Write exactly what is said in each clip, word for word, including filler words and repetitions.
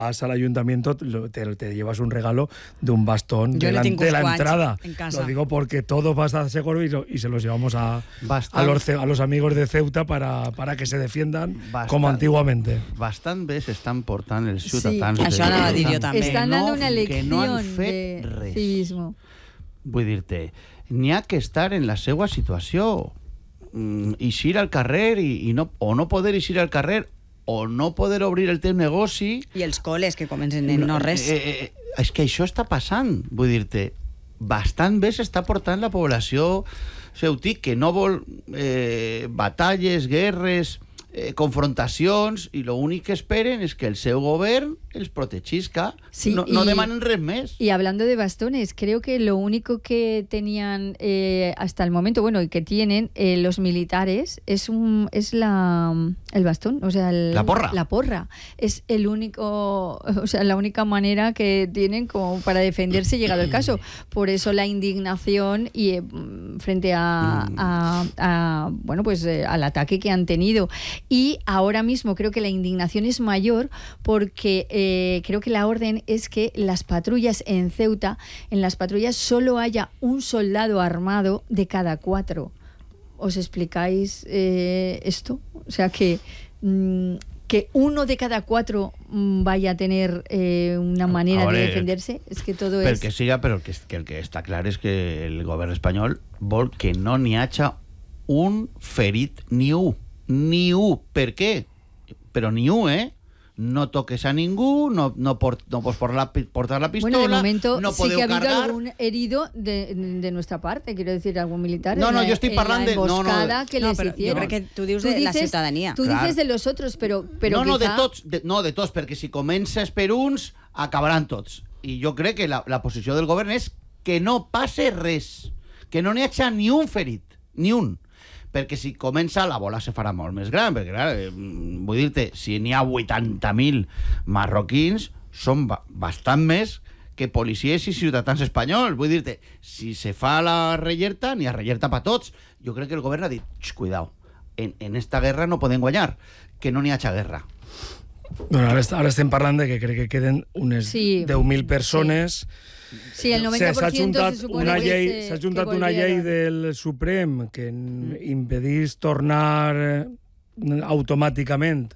vas al ayuntamiento, te, te llevas un regalo de un bastón Yo de la, de la entrada. En casa. Lo digo porque todos vas a Segorbe y, lo, y se los llevamos a, Bastant, a, los, a los amigos de Ceuta para, para que se defiendan bastant, como antiguamente. Bastant bé s'estan portant els ciutadans. Sí, això anava a dir jo també. Estan dando una que no han lección fet de res. civismo. Vull dir-te, n'hi ha que estar en la seva situació. Mm, eixir al carrer i, i no, o no poder eixir al carrer o no poder obrir el teu negoci. I els col·les que comencen en no res. Eh, eh, és que això està passant. Vull dir-te, bastant bé s'està portant la població ceutí que no vol eh, batalles, guerres, eh, confrontacions, i l'únic que esperen és que el seu govern els protegisca. Sí, no, no y, demanen res més. Y hablando de bastones, creo que lo único que tenían eh, hasta el momento, bueno, y que tienen eh, los militares es un es la el bastón, o sea, el, la porra. La porra es el único, o sea, la única manera que tienen como para defenderse llegado el caso. Por eso la indignación y eh, frente a, a, a bueno, pues eh, al ataque que han tenido. Y ahora mismo creo que la indignación es mayor porque eh, creo que la orden es que las patrullas en Ceuta, en las patrullas solo haya un soldado armado de cada cuatro. ¿Os explicáis eh, esto? O sea, que, mm, que uno de cada cuatro mm, vaya a tener eh, una manera veure, de defenderse. Es que todo pel es... que siga, però el que, que el que està clar és que el govern espanyol vol que no n'hi haja un ferit ni un. Ni un. Per què? Però ni un, eh? No toques a ningú, no, no, port, no pots portar la, portar la pistola, bueno, de momento no sí que ha habido cargar. algún herido de, de nuestra parte, quiero decir, algún militar. No, en no, la, yo estoy hablando de... No, no, que no, les però hicieron. jo crec que tu dius de la ciutadania. Tú Clar. dices de los otros, pero, pero no, no, quizá... de tots, de, no, de tots, perquè si comences per uns, acabaran tots. I jo crec que la, la posició del govern és que no passe res, que no n'hi hagi ni un ferit, ni un. Perquè si comença la bola se farà molt més gran, perquè clar, eh, vull dir-te, si n'hi ha vuitanta mil marroquins, són ba bastant més que policies i ciutadans espanyols. Vull dir-te, si se fa la rellerta, n'hi ha rellerta per tots. Jo crec que el govern ha dit, cuidao, en, en esta guerra no podem guanyar, que no n'hi hagi guerra. Bueno, ara, ara estem parlant de que crec que queden unes sí, deu mil persones. Sí. Sí, el noventa por ciento s'ha se supone una que llei, se, s'ha juntat una llei del Suprem que mm. impedís tornar automàticament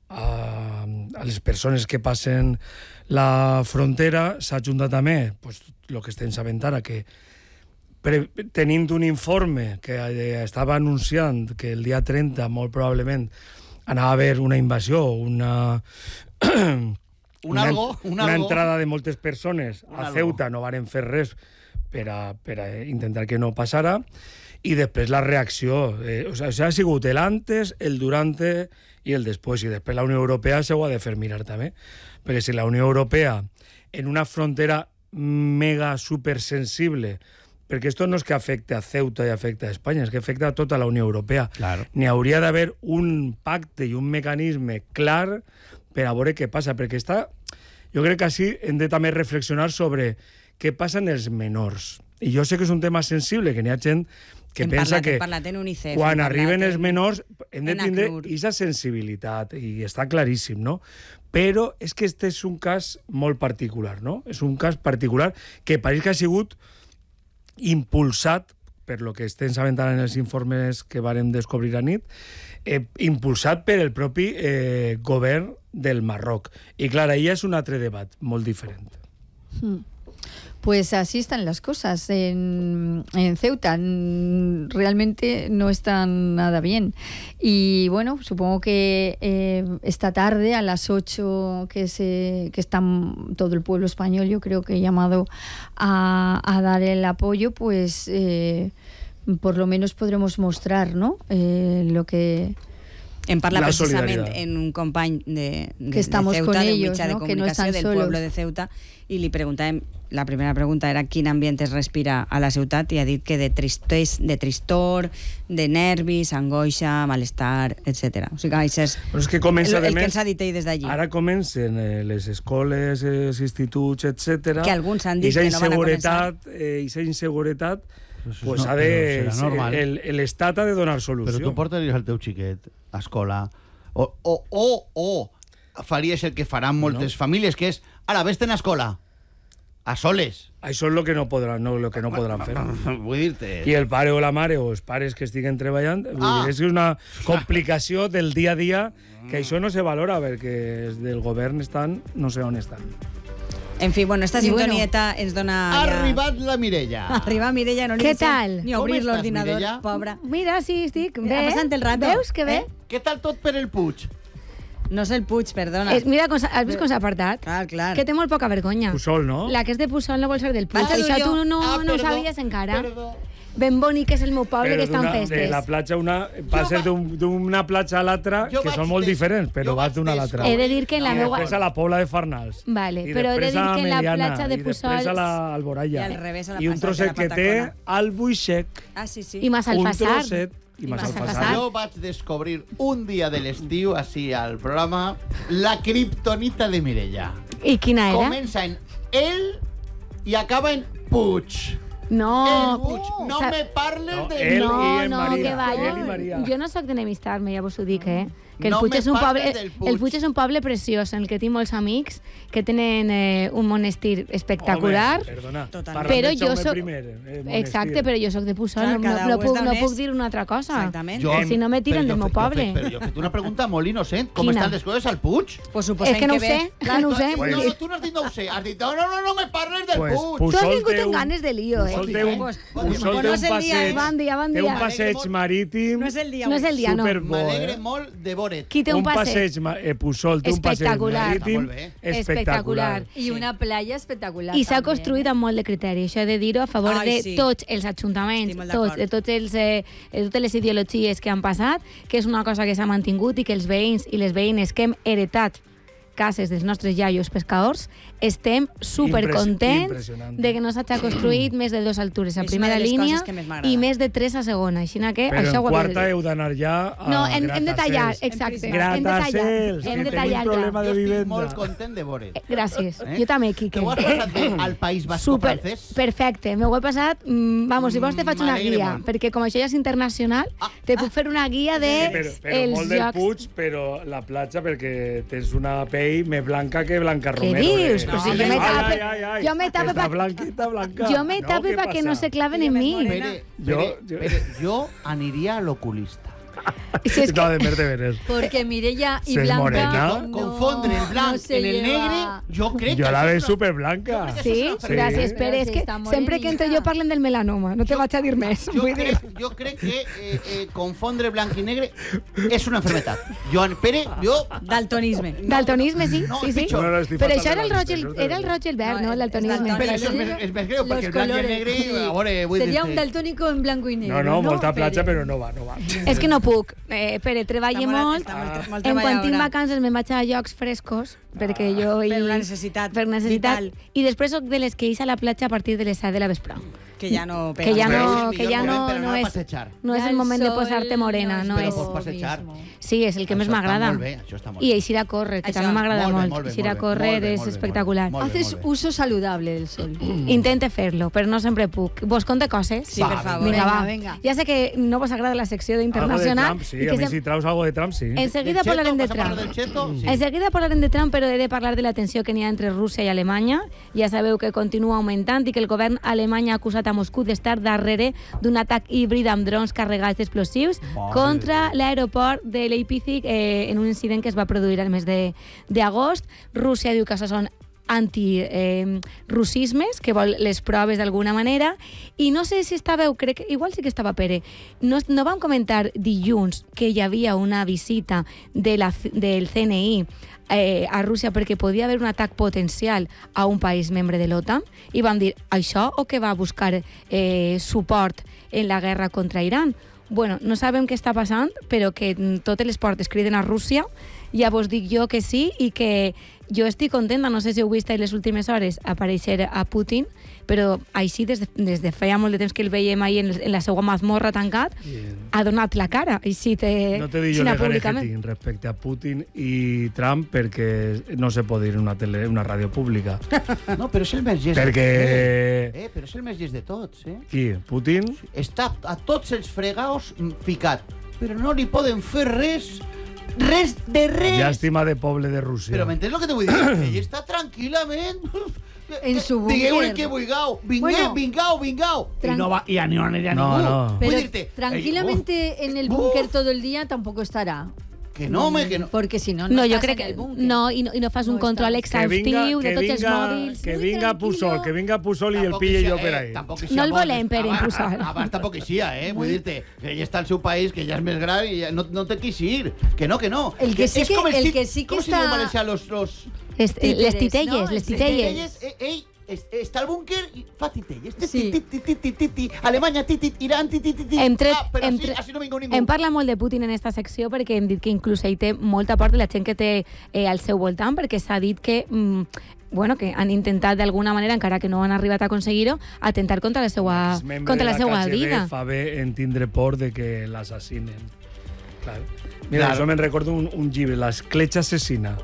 a, a les persones que passen la frontera. S'ha juntat també pues, el que estem sabent ara, que pre, tenint un informe que eh, estava anunciant que el dia trenta molt probablement anava a haver una invasió, una... Un una, algo, un una algo. entrada de moltes persones un a Ceuta, algo. No varen fer res per a, per a intentar que no passara, i després la reacció. Eh, o sigui, ha sigut el antes, el durante i el després, i després la Unió Europea se ho ha de fer mirar també, perquè si la Unió Europea, en una frontera mega supersensible, perquè esto no és que afecte a Ceuta i afecta a Espanya, és que afecta a tota la Unió Europea. Claro. N'hi hauria d'haver un pacte i un mecanisme clar per a veure què passa, perquè està... Jo crec que així hem de també reflexionar sobre què passa en els menors. I jo sé que és un tema sensible, que n'hi ha gent que hem pensa parlat, que parlat en UNICEF, quan en arriben en, els menors hem de tindre ACNUR. aquesta sensibilitat, i està claríssim, no? Però és que este és un cas molt particular, no? És un cas particular que pareix que ha sigut impulsat, per lo que estem sabent en els informes que vàrem descobrir a nit, eh, impulsat per el propi eh, govern del Marroc. I clar, ahí és un altre debat molt diferent. Hmm. Pues así están las cosas en, en Ceuta. Realmente no están nada bien. Y bueno, supongo que eh, esta tarde a las ocho que, se, que está todo el pueblo español, yo creo que llamado a, a dar el apoyo, pues eh, por lo menos podremos mostrar, ¿no? Eh, lo que... En parla la precisament en un company de, de, que estamos de Ceuta, con de ellos, mitjà de ¿no? Que no comunicació están del solos. pueblo de Ceuta, i li preguntàvem, la primera pregunta era quin ambient es respira a la ciutat, i ha dit que de tristès, de tristor, de nervis, angoixa, malestar, etcètera. O sigui, això és, Però és que comença, el, el més, que ens ha dit ell des d'allí. Ara comencen eh, les escoles, els instituts, etcètera. Que alguns han dit que no van a començar. Eh, I aquesta inseguretat Eso pues no, ha de, serà normal. l'Estat ha de donar solució. Però tu portaries el teu xiquet a escola o, o, o, o faries el que faran moltes no. famílies, que és, ara, vés-te'n a escola, a soles. Això és el que no podran, no, lo que no podran fer. Vull dir-te... I el pare o la mare o els pares que estiguen treballant, vull Ah. dir, és una complicació del dia a dia que això no se valora perquè els del govern estan, no sé on estan. En fi, bueno, esta I bueno, sintonieta ens dona... Ha ja- arribat la Mireia. Arriba Mireia, no li Què deixem tal? ni Com obrir estàs, l'ordinador, Mireia? pobra. Mira, sí, estic bé. Ha passat el rato. Veus que bé? Eh? Què tal tot per el Puig? No sé el Puig, perdona. Es, mira, com s'ha- has vist com s'ha apartat? Clar, clar. Que té molt poca vergonya. Puçol, no? La que és de Puçol no vol ser del Puig. Vaig a Això dur jo. tu no, Ah, no ho perdó, sabies encara. perdó. Ben bonic que és el meu poble, Però que està en d'una- festes. de la platja una, passes va- d'un- d'una platja a l'altra, Jo que vaig són molt des- diferents, però jo vas vaig d'una a des- l'altra. He de dir que en la I meua... després a la Pobla de Farnals. Vale, I però he de després dir a que en la Meliana, platja de i després Puçol a la Alboraya. I al revés a la I un platja de trosset la que té Patacona. al Buixec. Ah, sí, sí. i Un Massalfassar. trosset i I Massalfassar. Massalfassar. Jo vaig descobrir un dia de l'estiu, així al programa, la kriptonita de Mireia. I quina era? Comença en el i acaba en Puig. No, el Puig. No Sa- me parles No, de... él no, i en no, Maria. que va. Él i Maria. Jo no sóc d'enemistar-me, ja vos ho dic, eh? Que el No Puig me és un poble, parles del Puig. el Puig és un poble preciós en el que tinc molts amics que tenen eh, un monestir espectacular. Home, perdona. Totalment. Parlant Però de jo Jaume soc... primer, eh, Exacte, monestir. però jo sóc de Puçol, Clar, no, no, cada no, u és puc, no d'on és. puc dir una altra cosa. Exactament. Jo- Si no me tiren però del jo meu fe- jo poble. fe- Però jo he fet una pregunta molt innocent. Com Quina? estan les coses al Puig? Pues suposem És que no ho bé. sé, que no ho sé. No, no, tu no has dit no ho sé. Has dit, no, no, no, no me parles del Pues, Puig. Tu has Puçol vingut té amb un- ganes de lío, eh? Puçol té un, Pues- Puçol pues té no un és el dia, passeig, eh? Bon dia, bon té dia. un passeig marítim No és el dia No és avui. el dia, no. superbo, M'alegre eh? molt de veure't. Qui té un, un passeig? passeig, ma- eh, Puçol té un passeig Espectacular. marítim Està molt bé. espectacular. I I una playa espectacular. I s'ha també. construït amb molt de criteri, això he de dir-ho, a favor Ai, de sí. tots els ajuntaments, Estic molt tots, d'acord. de tots els, eh, de totes les ideologies que han passat, que és una cosa que s'ha mantingut i que els veïns i les veïnes que hem heretat cases dels nostres iaios pescadors, estem supercontents impressionant. de que no s'hagi construït més de dues altures a És una primera de les línia coses que més m'agrada. i més de tres a segona. Així que Però això en ho havia de quarta dir. heu d'anar ja a No, hem, hem de tallar, Gratacels. exacte. En Hem de tallar, Gratacels, hem que de tenim tallar problema ja. de Jo estic vivenda. molt content de veure't. Eh, Gràcies. Eh? Jo també, Quique. Te ho has passat bé al País Basco Super, francès? perfecte, m'ho he passat, mm, vamos, si vols te faig una M'alegre guia, molt. perquè com això ja és internacional, Ah, te puc fer una guia de Sí, però, però els molt del llocs. Puig, però la platja perquè tens una pell més blanca que Blanca Què Romero. dius? eh? Però si jo Ai, me tape- ai, ai, ai, jo me tape Està pa- blanquita, blanca. Jo me No, tape què perquè no passa? se claven Ella en més mi. morena. Pere, Jo- Pere, jo- Pere, jo aniria a l'oculista. Si és No, que, de mer de veres. Porque Mireia y Si es Blanca. morena. Con- confondre el blanc no se en el lleva. negre, jo crec Jo que... la això veig és una- superblanca. Jo crec que sí, això és una gràcies, Però Pere, és si que està sempre que entro morenita. jo parlen del melanoma, no te vaig a dir més. Jo Vull dir, crec, jo crec que eh, eh, confondre blanc i negre és una enfermetat. Jo, Pere, jo... Daltonisme. daltonisme, sí, No, sí, és sí. pitjor. No, no, estic Però fatal això era el de la roig, i vista, el, això és era el de roig i el verd, No, no? El és daltonisme. daltònic. Però això és més, és més greu, perquè el blanc i el negre... A veure, vull Sería un dir-te... daltónico en blanco y negro. No, no, molta Pere? platja, però no va, no va. És que no puc. Eh, Pere, treballe Està molt- molt. està molt- molt En quan tinc treballadora. vacances me'n vaig a llocs frescos, perquè jo... Per hi- una necessitat Per necessitat. vital. I després soc de les que ix a la platja a partir de les set de la vespre. Que ja no pega. Que ja Però és no, el que millor ja moment no, per no anar a és, passejar. no és Ya el el moment de sol posar-te morena, no Però és... pots passejar. Sí, és el que Això més està m'agrada. molt bé, això està molt I bé. eixir a córrer, que Això, també m'agrada molt bé, molt. molt bé, Eixir a molt bé, córrer molt bé, és molt bé, espectacular. molt bé. Haces uso saludable del sol. Intente fer-lo, però no sempre puc. Vos conte coses? Sí, per Va, favor. Vinga, va. Venga, venga. Ja sé que no vos agrada la secció Algo de d'internacional. Trump, sí, i a que mi sem- si traus algo de Trump, sí. Enseguida Del parlarem de cheto, vas a Trump. parlar del cheto? Sí. Enseguida parlarem de Trump, però he de parlar de la tensió que n'hi ha entre Rússia i Alemanya. Ja sabeu que continua augmentant i que el govern alemany ha acusat a Moscou d'estar darrere d'un atac híbrid amb drons carregats d'explosius Mare contra l'aeroport de Leipzig eh, en un incident que es va produir al mes de- d'agost. Rússia diu que això són anti-russismes, eh, que vol les proves d'alguna manera, i no sé si estàveu, crec que igual sí que estava Pere, no, no vam comentar dilluns que hi havia una visita de la, del C N I eh, a Rússia perquè podia haver un atac potencial a un país membre de l'OTAN, i vam dir, això o que va buscar eh, suport en la guerra contra Iran? Bueno, no sabem què està passant, però que mm, totes les portes criden a Rússia. Ja vos dic jo que sí i que jo estic contenta, no sé si heu vist en les últimes hores aparèixer a Putin, però així des de, des de feia molt de temps que el veiem ahí en, en la seva mazmorra tancat, Bien. ha donat la cara, així te, No te digo sina negar públicament. ejetín respecte a Putin i Trump perquè no se pot dir en una, tele, una ràdio pública. No, però és el més llest Perquè- de tots. Eh, però és el més llest de tots, eh? Qui? Putin? Està a tots els fregaos mm, ficat, però no li poden fer res res de res. Llàstima de poble de Rússia. Però m'entens el que te vull dir? Ell està tranquil·lament... En su búnker. Digueu el que vulgueu. Vingueu, Bueno. vingueu, vingueu. I Tran- no va, i a no anirà No, ningú. no. Vull Pero dir-te... tranquilamente en el Uf. búnker todo el día tampoco estará. Que no, home, que no. Porque si no, no, No, jo estàs crec en el que búnker. no, i no, i no fas un No control estàs. que vinga, exhaustiu de que tots els vinga, mòbils. que Muy vinga tranquilo. Pusol, que vinga Pusol i el Tampoc pille hi jo sia, per eh, ahí. tampoc hi No sia el molt. volem, Pere, Abans- impulsar. Abans tampoc hi sia, eh? Vull dir-te que ell està al seu país, que ja és més gran i ja no, no té qui ir. Que no, que no. El que sí és que- com el tit- que sí que com se diu en està- valencià los... los Les, Títeres, les titelles, no? les Sí, titelles. titelles, eh, ell es- està al búnquer i fa titelles. Ti, Sí. ti, ti, ti, ti, ti, ti. Alemanya, ti, ti, Iran, ti, ti, ti, ti. Hem tret, Ah, però hem, així, tret, així no vingut ningú. hem parlat molt de Putin en esta secció perquè hem dit que inclús ell té molta part de la gent que té eh, al seu voltant, perquè s'ha dit que mm, bueno, que han intentat d'alguna manera, encara que no han arribat a aconseguir-ho, atentar contra la seva, Exmembre contra de la seva K G B vida. fa bé en tindre por de que l'assassinen. Clar. Mira, Claro. això me'n recordo un, un llibre, L'escletxa assassina.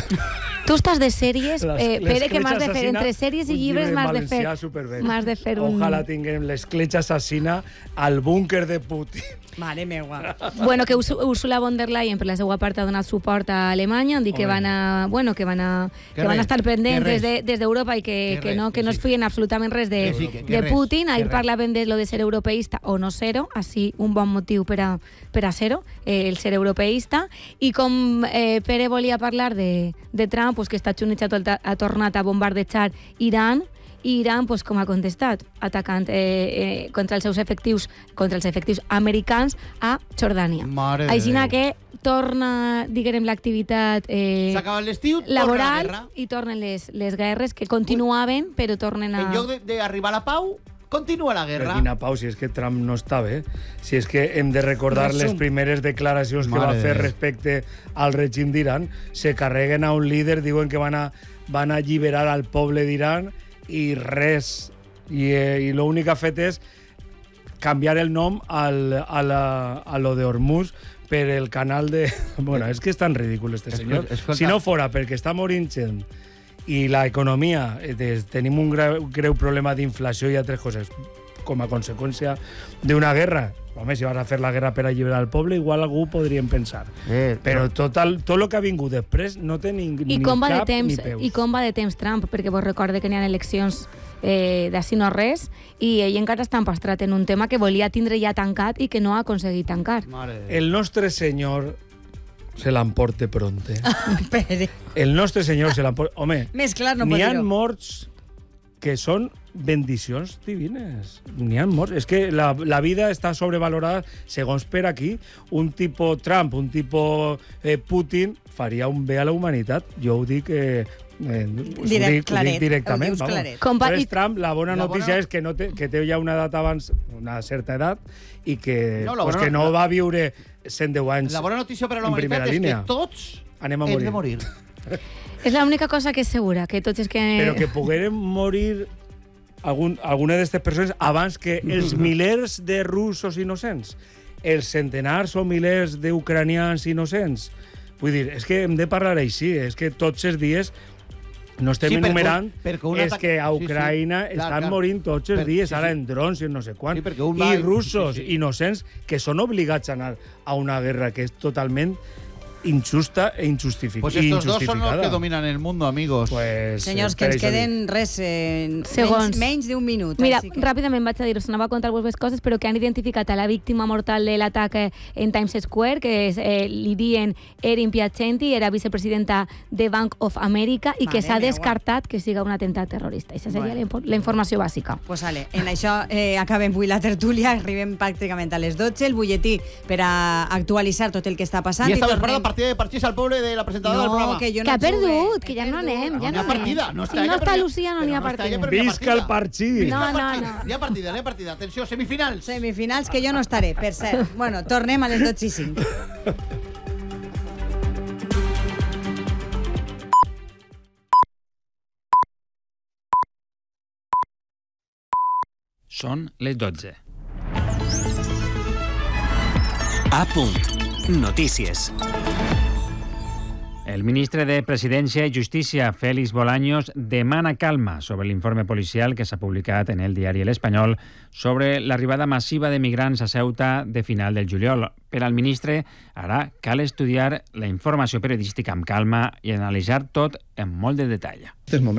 Tu estàs de sèries, Les- eh, Pere, que m'has de fer l'escletxa entre assassina, sèries i un llibres llibre en m'has de fer valencià superbé. m'has de fer un... Ojalà tinguem l'escletxa assassina al búnquer de Putin. Mare meua. Bueno, que Urs- Ursula von der Leyen, per la seva part, ha donat suport a Alemanya, han dit que Home. van a, bueno, que van a, Que que van res, a estar pendents que res. des de- des d'Europa i que, Que que, res, no, que que no sí. es fien absolutament res de, Que sí, que- que de res, Putin. que Ahir res. parlaven de lo de ser europeista o no ser-ho, així un bon motiu per a, per a ser-ho, eh, el ser europeista. I com eh, Pere volia parlar de, de Trump, pues que Estats Units ha, tolta- ha tornat a bombardejar Iran, i Iran, pues, com ha contestat, atacant eh, eh, contra els seus efectius, contra els efectius americans a Jordània. Mare de Així Déu. que torna, diguem, l'activitat eh, S'ha acabat l'estiu, torna la laboral guerra. i tornen les, les guerres que continuaven, però tornen a... En lloc de- d'arribar a la pau, continua la Però guerra. quina pau, si és que Trump no està bé. Si és que hem de recordar les Resum. primeres declaracions que Mare va de fer Déu. respecte al règim d'Iran. Se carreguen a un líder, diuen que van a, van a alliberar al poble d'Iran i res. I, eh, i l'únic que ha fet és canviar el nom al, a, la, a lo de Hormuz per el canal de... Bueno, és que és tan ridícul este senyor. Escolta, escolta. Si no fora perquè està morint gent i l'economia, eh, des- tenim un greu, greu problema d'inflació i altres coses, com a conseqüència d'una guerra. Home, si vas a fer la guerra per alliberar el poble, igual algú podríem pensar. Eh, Però tot, el, tot el que ha vingut després no té ni, I ni com va de cap temps, ni peus. i com va de temps Trump, perquè vos recorde que n'hi ha eleccions eh, d'ací no res, i ell encara està empastrat en un tema que volia tindre ja tancat i que no ha aconseguit tancar. Mare de Déu. El nostre senyor se l'emporte pronte. Pere. El nostre senyor se l'emporte... Home, Més clar no pot n'hi ha dir-ho. morts que són bendicions divines. N'hi ha morts. És que la, la vida està sobrevalorada segons per aquí. Un tipus Trump, un tipus eh, Putin faria un bé a la humanitat. Jo ho dic... Eh, eh, us Direct, ho dic, ho claret. dic directament. Ho dius vamos. claret. Com va- Però i- és Trump, la bona La notícia bona- és que, no té, que té ja una edat abans, una certa edat, i que, No, la pues bona- que no la- va viure cent deu anys. La bona notícia per a la en humanitat primera és línia. que tots Anem a hem morir. de morir. És l'única cosa que és segura, que tots els que... Però que poguérem morir algun, alguna d'aquestes persones abans que els milers de russos innocents, els centenars o milers d'ucranians innocents. Vull dir, és que hem de parlar així, és que tots els dies no estem Sí, perquè un- enumerant, perquè un és atac- que a sí, sí. Ucraïna Clar, estan clar. morint tots els Per- dies, sí, ara sí. en drons i no sé quant. Sí, perquè un va- I russos sí, sí. innocents que són obligats a anar a una guerra que és totalment injusta e injustific Pues estos dos son los injustificada. que dominan el mundo, amigos. Pues, Senyors, eh, que per ens això dic. queden res, eh, Segons. menys, menys d'un minut. Mira, així que... ràpidament vaig a dir, us anava a contar algunes coses, però que han identificat a la víctima mortal de l'atac eh, en Times Square, que és eh, li diuen Erin Piacenti, era vicepresidenta de Bank of America, i que Mare s'ha meua. descartat que siga un atemptat terrorista. Aquesta seria Bueno. la, info- la informació bàsica. Pues vale, en això eh, acabem avui la tertúlia, arribem pràcticament a les dotze, el butlletí per a actualitzar tot el que està passant. Y esta vez tornem- para la partida de parchís al pobre de la presentadora del No, programa. que jo Que ha no jugue. perdut, que He ja no perdut. anem, No, ja n'hi ha no partida, anem. no Si està no ella, està però- Lucía, no però n'hi ha no està partida. ella, però n'hi ha Visca el partida. parxí! Visca No, el no, partit. no. N'hi ha partida, n'hi ha partida. Atenció, semifinals. Semifinals, que jo no estaré, per cert. Bueno, tornem a les dotze i cinc. Són les dotze. A punt. Notícies. El ministre de Presidència i Justícia, Félix Bolaños, demana calma sobre l'informe policial que s'ha publicat en el diari L'Espanyol sobre l'arribada massiva de migrants a Ceuta de final del juliol. Per al ministre, ara cal estudiar la informació periodística amb calma i analitzar tot en molt de detall.